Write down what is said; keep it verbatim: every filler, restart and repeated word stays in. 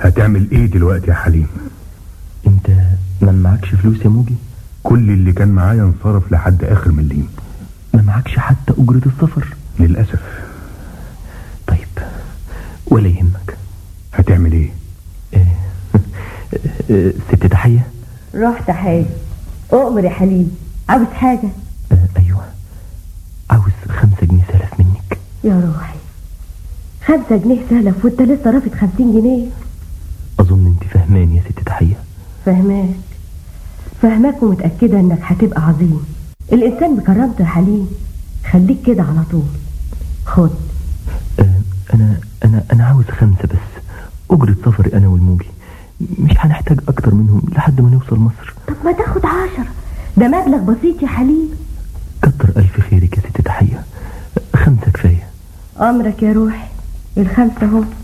هتعمل ايه دلوقتي يا حليم؟ انت ما معكش فلوس يا موجي؟ كل اللي كان معايا انصرف لحد اخر مليم. ما معكش حتى اجرة السفر؟ للأسف. طيب ولا يهمك. هتعمل ايه؟ ست تحية. روح تحية. اؤمر يا حليم، عاوز حاجة؟ آه ايوه، عاوز خمسة جنيه سلف منك. يا روحي، خمسة جنيه سلف وانت لسه رافض خمسين جنيه؟ اظن انت فهمان يا ست تحية. فهماك فهماك ومتأكدة انك هتبقى عظيم. الانسان بكرامته يا حليم، خليك كده على طول. خد. آه انا انا انا عاوز خمسة بس، اجرة سفري انا والموجي، مش هنحتاج اكتر منهم لحد ما نوصل مصر. طب ما تاخد عشرة، ده مبلغ بسيط يا حليم. كتر الف خيرك يا ست تحية، خمسة كفاية. امرك يا روحي، الخمسة اهو.